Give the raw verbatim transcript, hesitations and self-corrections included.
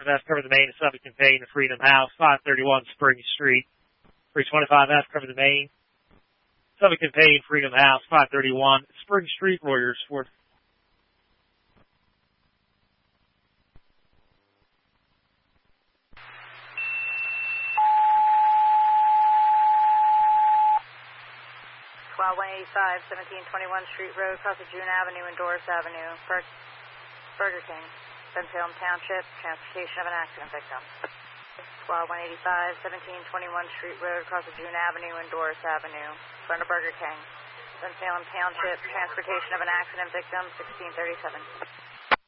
F, cover the main, Suffolk and Payne, Freedom House, five thirty-one Spring Street. three twenty-five F, cover the main, Suffolk and Payne, Freedom House, five thirty-one Spring Street, Royersford. one eighty-five, seventeen twenty-one Street Road, across the June Avenue and Doris Avenue, Bur- Burger King, Bensalem Township, transportation of an accident victim. one eighty-five, seventeen twenty-one Street Road, across the June Avenue and Doris Avenue, front of Burger King, Bensalem Township, transportation of an accident victim, sixteen thirty-seven.